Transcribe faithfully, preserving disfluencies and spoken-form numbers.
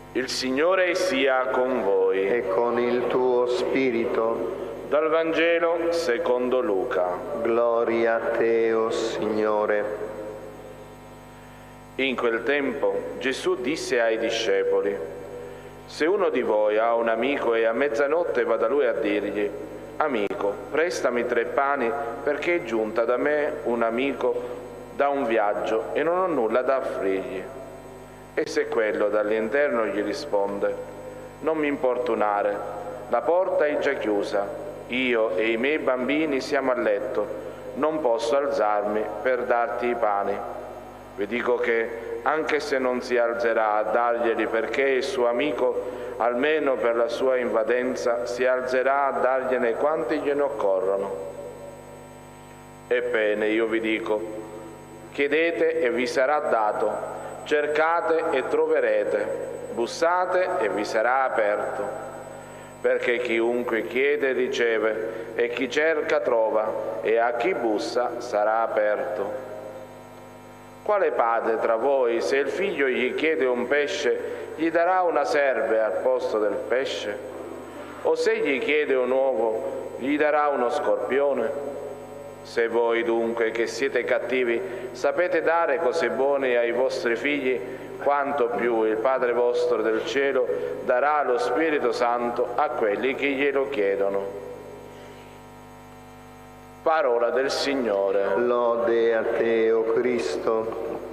Il Signore sia con voi. E con il tuo spirito. Dal Vangelo secondo Luca. Gloria a te, o Signore. In quel tempo Gesù disse ai discepoli: se uno di voi ha un amico e a mezzanotte va da lui a dirgli: amico, prestami tre pani perché è giunta da me un amico da un viaggio e non ho nulla da offrirgli. E se quello dall'interno gli risponde: non mi importunare, la porta è già chiusa, io e i miei bambini siamo a letto, non posso alzarmi per darti i pani. Vi dico che anche se non si alzerà a darglieli perché è il suo amico, almeno per la sua invadenza si alzerà a dargliene quanti gliene occorrono. Ebbene, io vi dico, chiedete e vi sarà dato, cercate e troverete, bussate e vi sarà aperto, perché chiunque chiede riceve, e chi cerca trova, e a chi bussa sarà aperto. Quale padre tra voi, se il figlio gli chiede un pesce, gli darà una serpe al posto del pesce? O se gli chiede un uovo, gli darà uno scorpione? Se voi dunque, che siete cattivi, sapete dare cose buone ai vostri figli, quanto più il Padre vostro del cielo darà lo Spirito Santo a quelli che glielo chiedono. Parola del Signore. Lode a te, o Cristo.